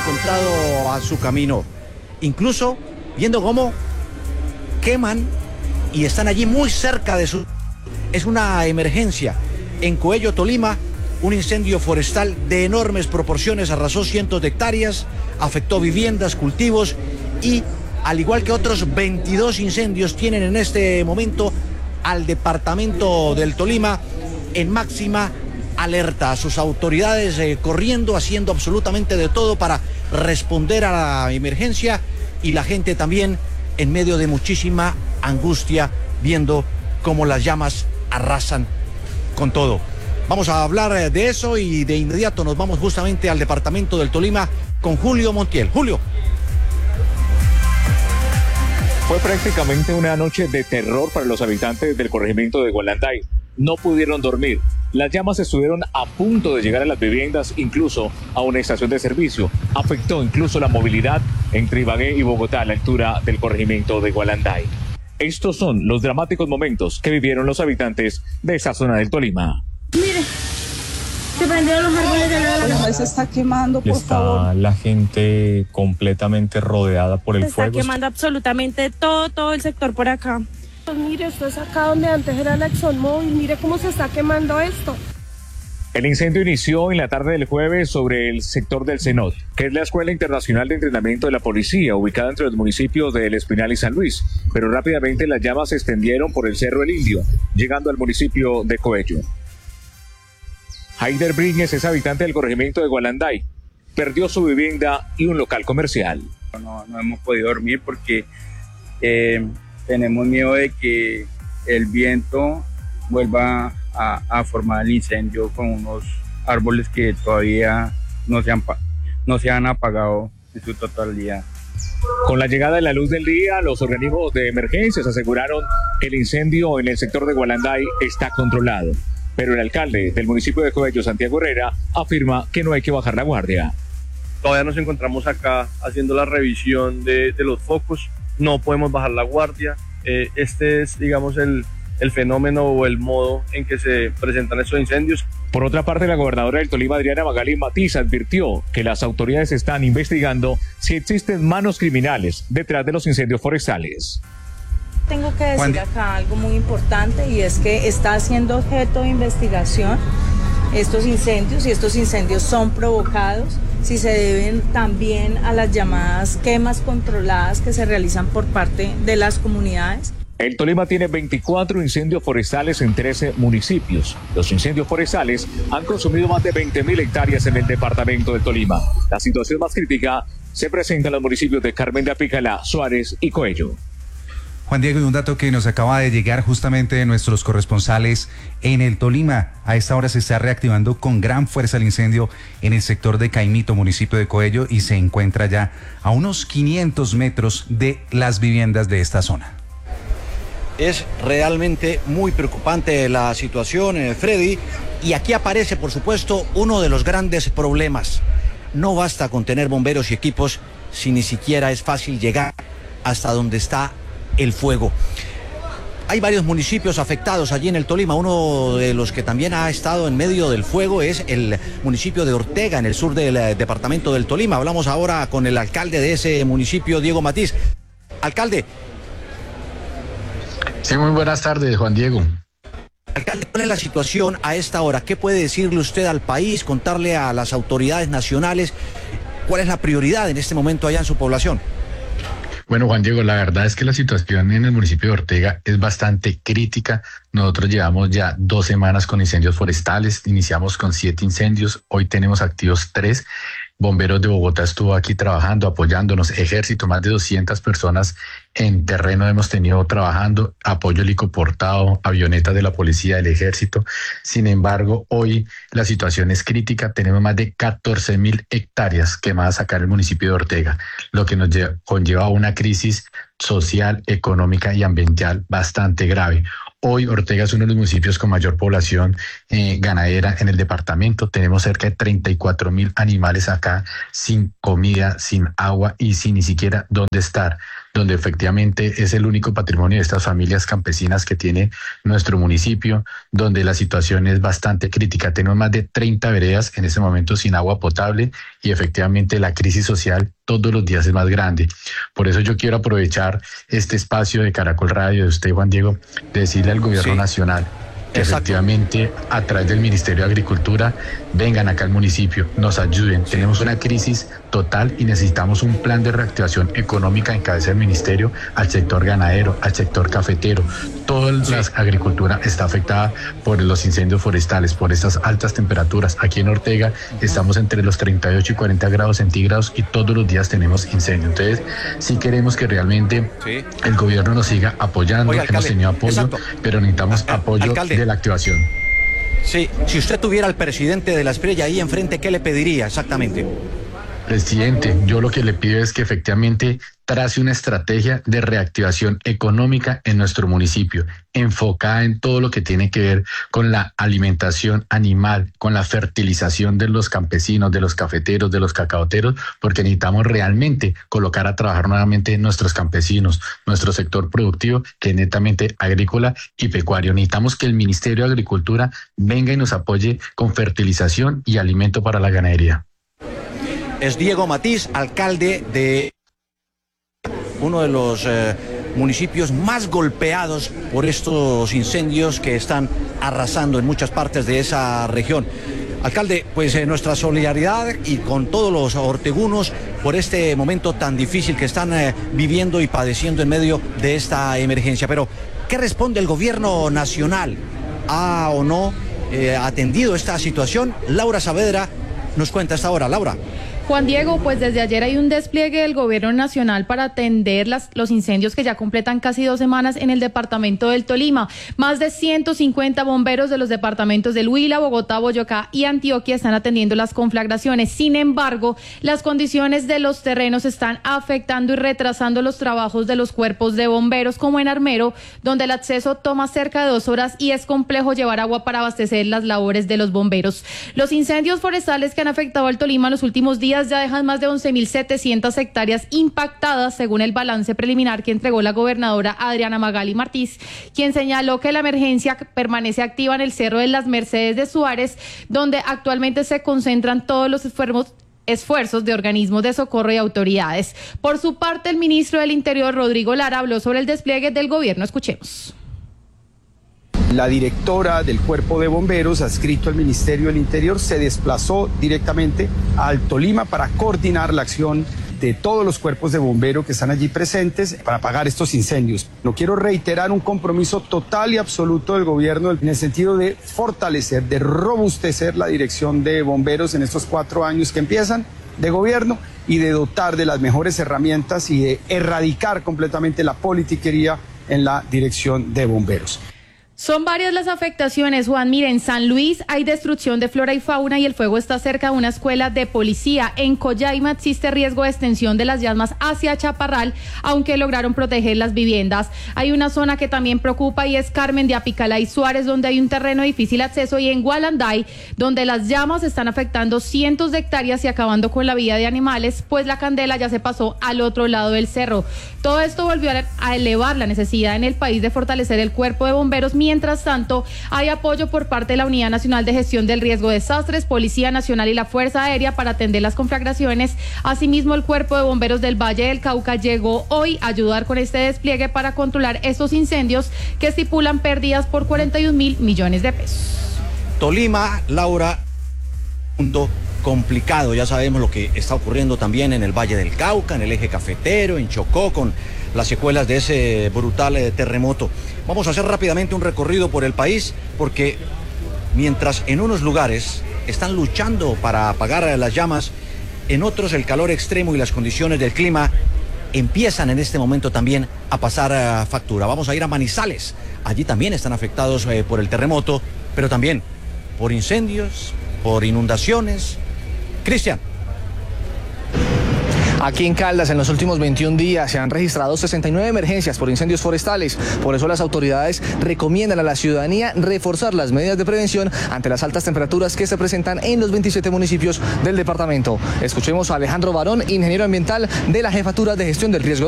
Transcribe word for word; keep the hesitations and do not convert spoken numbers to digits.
encontrado a su camino. Incluso viendo cómo queman y están allí muy cerca de su... Es una emergencia. En Coello, Tolima, un incendio forestal de enormes proporciones arrasó cientos de hectáreas, afectó viviendas, cultivos y, al igual que otros veintidós incendios, tienen en este momento al departamento del Tolima en máxima alerta. Sus autoridades eh, corriendo, haciendo absolutamente de todo para responder a la emergencia, y la gente también en medio de muchísima angustia, viendo cómo las llamas arrasan con todo. Vamos a hablar de eso y de inmediato nos vamos justamente al departamento del Tolima con Julio Montiel. Julio. Fue prácticamente una noche de terror para los habitantes del corregimiento de Gualanday. No pudieron dormir. Las llamas estuvieron a punto de llegar a las viviendas, incluso a una estación de servicio. Afectó incluso la movilidad entre Ibagué y Bogotá a la altura del corregimiento de Gualanday. Estos son los dramáticos momentos que vivieron los habitantes de esa zona del Tolima. Mire, se prendieron los árboles de la casa. Se está quemando, por está favor. La gente completamente rodeada por el se fuego. Se está quemando absolutamente todo, todo el sector por acá. Pues mire, esto es acá donde antes era la ExxonMobil, mire cómo se está quemando esto. El incendio inició en la tarde del jueves sobre el sector del CENOT, que es la Escuela Internacional de Entrenamiento de la Policía, ubicada entre los municipios de El Espinal y San Luis, pero rápidamente las llamas se extendieron por el Cerro El Indio, llegando al municipio de Coello. Haider Bríñez es habitante del corregimiento de Gualanday, perdió su vivienda y un local comercial. No, no hemos podido dormir porque eh, tenemos miedo de que el viento vuelva a, a formar el incendio con unos árboles que todavía no se han, no se han apagado en su totalidad. Con la llegada de la luz del día, los organismos de emergencias aseguraron que el incendio en el sector de Gualanday está controlado, pero el alcalde del municipio de Coello, Santiago Herrera, afirma que no hay que bajar la guardia. Todavía nos encontramos acá haciendo la revisión de, de los focos, no podemos bajar la guardia. Eh, este es, digamos, el, el fenómeno o el modo en que se presentan estos incendios. Por otra parte, la gobernadora del Tolima, Adriana Magali Matiz, advirtió que las autoridades están investigando si existen manos criminales detrás de los incendios forestales. Tengo que decir acá algo muy importante, y es que está siendo objeto de investigación estos incendios, y estos incendios son provocados, si se deben también a las llamadas quemas controladas que se realizan por parte de las comunidades. El Tolima tiene veinticuatro incendios forestales en trece municipios. Los incendios forestales han consumido más de veinte mil hectáreas en el departamento del Tolima. La situación más crítica se presenta en los municipios de Carmen de Apicalá, Suárez y Coello. Juan Diego, y un dato que nos acaba de llegar justamente de nuestros corresponsales en el Tolima. A esta hora se está reactivando con gran fuerza el incendio en el sector de Caimito, municipio de Coello, y se encuentra ya a unos quinientos metros de las viviendas de esta zona. Es realmente muy preocupante la situación, eh, Freddy, y aquí aparece, por supuesto, uno de los grandes problemas. No basta con tener bomberos y equipos si ni siquiera es fácil llegar hasta donde está el fuego. Hay varios municipios afectados allí en el Tolima. Uno de los que también ha estado en medio del fuego es el municipio de Ortega, en el sur del eh, departamento del Tolima. Hablamos ahora con el alcalde de ese municipio, Diego Matiz. Alcalde. Sí, muy buenas tardes, Juan Diego. Alcalde, ¿cuál es la situación a esta hora? ¿Qué puede decirle usted al país, contarle a las autoridades nacionales? ¿Cuál es la prioridad en este momento allá en su población? Bueno, Juan Diego, la verdad es que la situación en el municipio de Ortega es bastante crítica. Nosotros llevamos ya dos semanas con incendios forestales, iniciamos con siete incendios, hoy tenemos activos tres. Bomberos de Bogotá estuvo aquí trabajando, apoyándonos, Ejército, más de doscientas personas en terreno hemos tenido trabajando, apoyo helicoportado, avionetas de la policía, del Ejército. Sin embargo, hoy la situación es crítica, tenemos más de catorce mil hectáreas quemadas acá en el municipio de Ortega, lo que nos lleva, conlleva a una crisis social, económica y ambiental bastante grave. Hoy Ortega es uno de los municipios con mayor población eh, ganadera en el departamento. Tenemos cerca de treinta y cuatro mil animales acá sin comida, sin agua y sin ni siquiera dónde estar. donde efectivamente es el único patrimonio de estas familias campesinas que tiene nuestro municipio, donde la situación es bastante crítica. Tenemos más de treinta veredas en este momento sin agua potable y efectivamente la crisis social todos los días es más grande. Por eso yo quiero aprovechar este espacio de Caracol Radio, de usted, Juan Diego, de decirle al gobierno sí. nacional que Exacto. efectivamente a través del Ministerio de Agricultura vengan acá al municipio, nos ayuden. Sí. Tenemos una crisis total y necesitamos un plan de reactivación económica en cabeza del ministerio al sector ganadero, al sector cafetero. Toda sí. la agricultura está afectada por los incendios forestales, por estas altas temperaturas. Aquí en Ortega uh-huh. estamos entre los treinta y ocho y cuarenta grados centígrados y todos los días tenemos incendios. Entonces, sí queremos que realmente sí. el gobierno nos siga apoyando. Oye, hemos tenido apoyo, exacto. pero necesitamos Al, apoyo alcalde. de la activación. Sí, si usted tuviera al presidente de la Espriella ahí enfrente, ¿qué le pediría exactamente? Presidente, yo lo que le pido es que efectivamente trace una estrategia de reactivación económica en nuestro municipio, enfocada en todo lo que tiene que ver con la alimentación animal, con la fertilización de los campesinos, de los cafeteros, de los cacaoteros, porque necesitamos realmente colocar a trabajar nuevamente nuestros campesinos, nuestro sector productivo, que es netamente agrícola y pecuario. Necesitamos que el Ministerio de Agricultura venga y nos apoye con fertilización y alimento para la ganadería. Es Diego Matiz, alcalde de uno de los eh, municipios más golpeados por estos incendios que están arrasando en muchas partes de esa región. Alcalde, pues eh, nuestra solidaridad y con todos los ortegunos por este momento tan difícil que están eh, viviendo y padeciendo en medio de esta emergencia. Pero, ¿qué responde el gobierno nacional? ¿Ha o no eh, atendido esta situación? Laura Saavedra nos cuenta esta hora. Laura. Juan Diego, pues desde ayer hay un despliegue del gobierno nacional para atender las, los incendios que ya completan casi dos semanas en el departamento del Tolima. Más de ciento cincuenta bomberos de los departamentos del Huila, Bogotá, Boyacá y Antioquia están atendiendo las conflagraciones. Sin embargo, las condiciones de los terrenos están afectando y retrasando los trabajos de los cuerpos de bomberos, como en Armero, donde el acceso toma cerca de dos horas y es complejo llevar agua para abastecer las labores de los bomberos. Los incendios forestales que han afectado al Tolima en los últimos días ya dejan más de once mil setecientas hectáreas impactadas, según el balance preliminar que entregó la gobernadora Adriana Magali Martís, quien señaló que la emergencia permanece activa en el Cerro de las Mercedes de Suárez, donde actualmente se concentran todos los esfuerzos esfuerzos de organismos de socorro y autoridades. Por su parte, el ministro del Interior, Rodrigo Lara, habló sobre el despliegue del gobierno. Escuchemos. La directora del Cuerpo de Bomberos, adscrito al Ministerio del Interior, se desplazó directamente al Tolima para coordinar la acción de todos los cuerpos de bomberos que están allí presentes para apagar estos incendios. No quiero reiterar un compromiso total y absoluto del gobierno en el sentido de fortalecer, de robustecer la dirección de bomberos en estos cuatro años que empiezan de gobierno y de dotar de las mejores herramientas y de erradicar completamente la politiquería en la dirección de bomberos. Son varias las afectaciones, Juan. Mire, en San Luis hay destrucción de flora y fauna y el fuego está cerca de una escuela de policía. En Collaima existe riesgo de extensión de las llamas hacia Chaparral, aunque lograron proteger las viviendas. Hay una zona que también preocupa y es Carmen de Apicalá y Suárez, donde hay un terreno de difícil acceso, y en Gualanday, donde las llamas están afectando cientos de hectáreas y acabando con la vida de animales, pues la candela ya se pasó al otro lado del cerro. Todo esto volvió a elevar la necesidad en el país de fortalecer el cuerpo de bomberos. Mientras tanto, hay apoyo por parte de la Unidad Nacional de Gestión del Riesgo de Desastres, Policía Nacional y la Fuerza Aérea para atender las conflagraciones. Asimismo, el Cuerpo de Bomberos del Valle del Cauca llegó hoy a ayudar con este despliegue para controlar estos incendios que estipulan pérdidas por cuarenta y un mil millones de pesos. Tolima, Laura, punto complicado. Ya sabemos lo que está ocurriendo también en el Valle del Cauca, en el eje cafetero, en Chocó, con las secuelas de ese brutal eh, terremoto. Vamos a hacer rápidamente un recorrido por el país, porque mientras en unos lugares están luchando para apagar las llamas, en otros el calor extremo y las condiciones del clima empiezan en este momento también a pasar uh, factura. Vamos a ir a Manizales. Allí también están afectados eh, por el terremoto, pero también por incendios, por inundaciones. Cristian. Aquí en Caldas, en los últimos veintiún días, se han registrado sesenta y nueve emergencias por incendios forestales. Por eso las autoridades recomiendan a la ciudadanía reforzar las medidas de prevención ante las altas temperaturas que se presentan en los veintisiete municipios del departamento. Escuchemos a Alejandro Barón, ingeniero ambiental de la Jefatura de Gestión del Riesgo